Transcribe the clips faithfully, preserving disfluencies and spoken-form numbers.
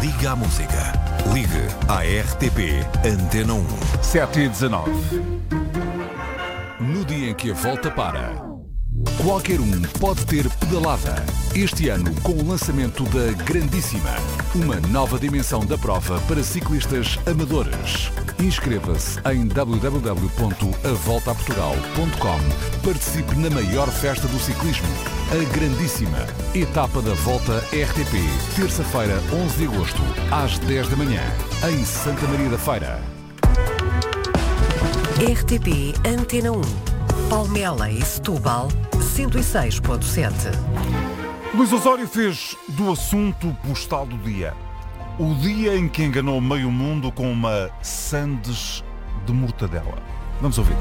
Liga à música. Ligue à R T P Antena um. sete e dezanove. No dia em que a volta para, qualquer um pode ter pedalada. Este ano, com o lançamento da Grandíssima, uma nova dimensão da prova para ciclistas amadores. Inscreva-se em w w w ponto a volta a portugal ponto com. Participe na maior festa do ciclismo, a Grandíssima. Etapa da Volta R T P, terça-feira, onze de agosto, às dez da manhã, em Santa Maria da Feira. R T P Antena um. Palmela e Setúbal, cento e seis ponto sete. Luís Osório fez do assunto postal do dia. O dia em que enganou meio mundo com uma sandes de mortadela. Vamos ouvir.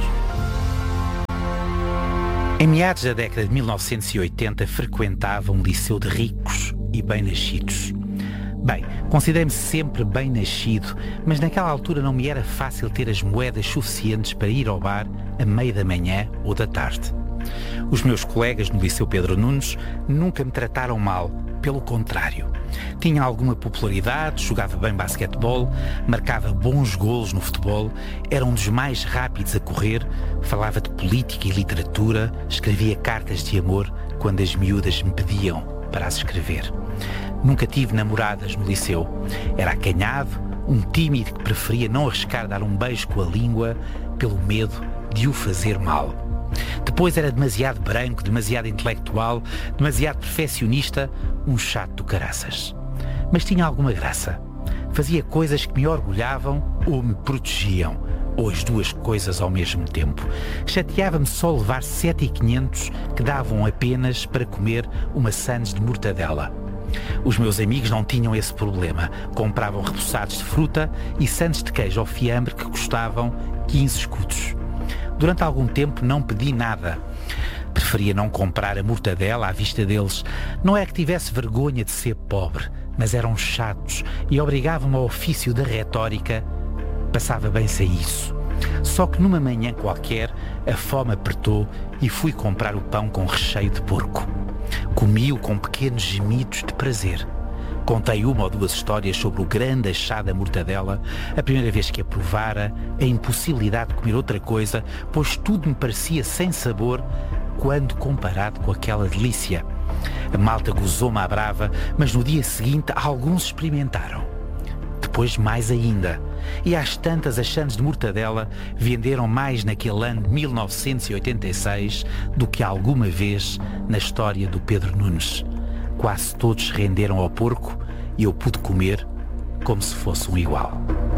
Em meados da década de mil novecentos e oitenta, frequentava um liceu de ricos e bem-nascidos. Bem, considerei-me sempre bem-nascido, mas naquela altura não me era fácil ter as moedas suficientes para ir ao bar a meio da manhã ou da tarde. Os meus colegas no Liceu Pedro Nunes nunca me trataram mal, pelo contrário. Tinha alguma popularidade, jogava bem basquetebol, marcava bons golos no futebol, era um dos mais rápidos a correr, falava de política e literatura, escrevia cartas de amor quando as miúdas me pediam para as escrever. Nunca tive namoradas no liceu. Era acanhado, um tímido que preferia não arriscar dar um beijo com a língua pelo medo de o fazer mal. Depois era demasiado branco, demasiado intelectual, demasiado perfeccionista, um chato do caraças. Mas tinha alguma graça. Fazia coisas que me orgulhavam ou me protegiam, ou as duas coisas ao mesmo tempo. Chateava-me só levar sete mil e quinhentos que davam apenas para comer uma sandes de mortadela. Os meus amigos não tinham esse problema. Compravam repousados de fruta e sandes de queijo ao fiambre que custavam quinze escudos. Durante algum tempo não pedi nada. Preferia não comprar a mortadela à vista deles. Não é que tivesse vergonha de ser pobre, mas eram chatos e obrigavam-me ao ofício da retórica. Passava bem sem isso. Só que numa manhã qualquer, a fome apertou e fui comprar o pão com recheio de porco. Comi-o com pequenos gemidos de prazer. Contei uma ou duas histórias sobre o grande achado da mortadela, a primeira vez que a provara, a impossibilidade de comer outra coisa, pois tudo me parecia sem sabor quando comparado com aquela delícia. A malta gozou-me à brava, mas no dia seguinte alguns experimentaram. Depois mais ainda. E às tantas, as sandes de mortadela venderam mais naquele ano de mil novecentos e oitenta e seis do que alguma vez na história do Pedro Nunes. Quase todos se renderam ao porco e eu pude comer como se fosse um igual.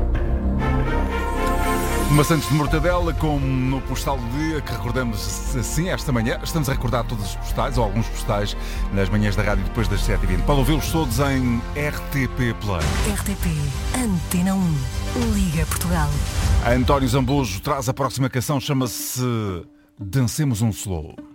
Uma sandes de mortadela, como no postal do dia, que recordamos assim esta manhã. Estamos a recordar todos os postais, ou alguns postais, nas manhãs da rádio depois das sete e vinte. Para ouvi-los todos em R T P Play. R T P Antena um. Liga Portugal. A António Zambujo traz a próxima canção, chama-se Dancemos um Slow.